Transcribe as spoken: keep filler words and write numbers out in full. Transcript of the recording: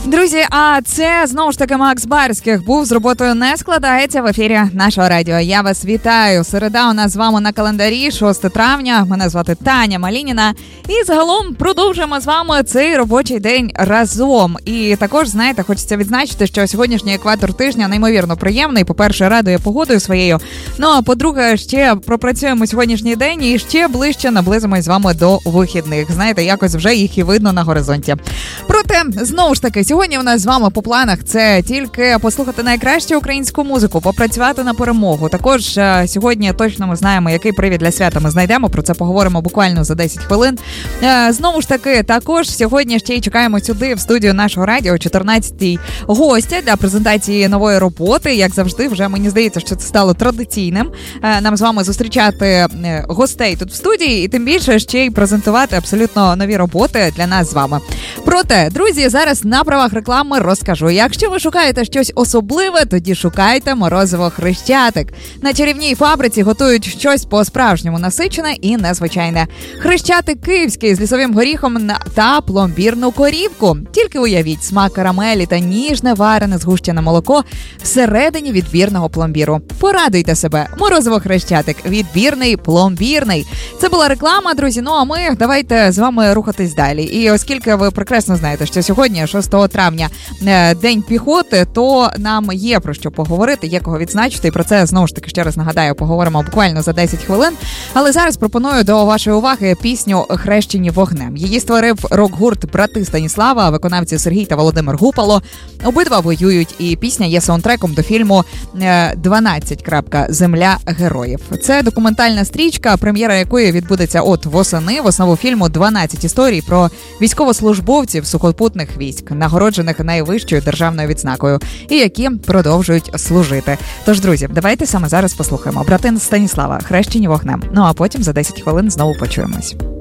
Друзі, а це, знову ж таки, Макс Барських був з роботою «Не складається» в ефірі нашого радіо. Я вас вітаю. Середа у нас з вами на календарі, шостого травня. Мене звати Таня Малініна. І загалом продовжуємо з вами цей робочий день разом. І також, знаєте, хочеться відзначити, що сьогоднішній екватор тижня неймовірно приємний. По-перше, радує погодою своєю. Ну, а по-друге, ще пропрацюємо сьогоднішній день і ще ближче наблизимось з вами до вихідних. Знаєте, якось вже їх і видно на горизонті. Проте, знову ж таки, сьогодні у нас з вами по планах це тільки послухати найкращу українську музику, попрацювати на перемогу. Також е, сьогодні точно ми знаємо, який привід для свята ми знайдемо. Про це поговоримо буквально за десять хвилин. Е, знову ж таки, також сьогодні ще й чекаємо сюди, в студію нашого радіо, чотирнадцятий гостя для презентації нової роботи. Як завжди, вже мені здається, що це стало традиційним. Е, нам з вами зустрічати гостей тут в студії і тим більше ще й презентувати абсолютно нові роботи для нас з вами. Проте, друзі, зараз на правах реклами розкажу. Якщо ви шукаєте щось особливе, тоді шукайте морозиво Хрещатик. На чарівній фабриці готують щось по-справжньому насичене і незвичайне. Хрещатик київський з лісовим горіхом та пломбірну корівку. Тільки уявіть, смак карамелі та ніжне варене згущене молоко всередині відбірного пломбіру. Порадуйте себе. Морозиво Хрещатик. Відбірний, пломбірний. Це була реклама, друзі. Ну а ми давайте з вами рухатись далі. І оскільки ви прекрасно знаєте, що сьогодні, шостого травня, День піхоти, то нам є про що поговорити, є кого відзначити. І про це, знову ж таки, ще раз нагадаю, поговоримо буквально за десять хвилин. Але зараз пропоную до вашої уваги пісню «Хрещені вогнем». Її створив рок-гурт «Брати Станіслава», виконавці Сергій та Володимир Гупало. Обидва воюють, і пісня є саундтреком до фільму «дванадцять. Земля героїв». Це документальна стрічка, прем'єра якої відбудеться от восени. В основу фільму дванадцять історій про військовослужбовців сухопутних військ, нагороджених найвищою державною відзнакою, і які продовжують служити. Тож, друзі, давайте саме зараз послухаємо «Брати Станіслава», «Хрещені вогнем». Ну а потім за десять хвилин знову почуємось.